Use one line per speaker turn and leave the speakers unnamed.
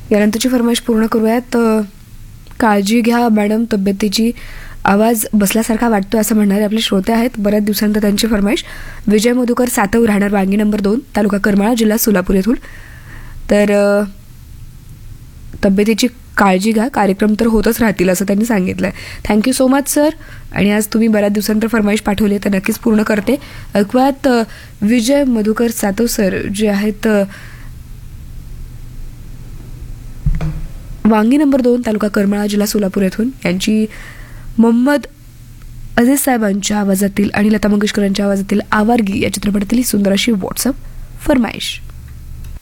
यानंतरची फरमाईश पूर्ण करूयात. काळजी घ्या मॅडम, तब्येतीची आवाज बसल्यासारखा वाटतो असं म्हणणारे आपले श्रोते आहेत. बऱ्याच दिवसांतर त्यांची फरमाईश. विजय मधुकर सातव, राहणार वांगी नंबर 2, तालुका करमाळा, जिल्हा सोलापूर येथून. तर तब्येतीची काळजी घ्या, कार्यक्रम तर होतच राहतील असं त्यांनी सांगितलं आहे. Thank you so much sir. आणि आज तुम्ही बऱ्याच दिवसांतर फरमाईश पाठवली तर नक्कीच पूर्ण करते. ऐकूयात विजय मधुकर सातव सर जे आहेत वांगी नंबर 2, तालुका करमाळा, जिल्हा सोलापूर येथून, यांची मोहम्मद अजीज साहेबांच्या आवाजातील आणि लता मंगेशकर यांच्या आवाजातील आवारगी या चित्रपटातील ही सुंदर अशी व्हॉट्सअप फरमाईश.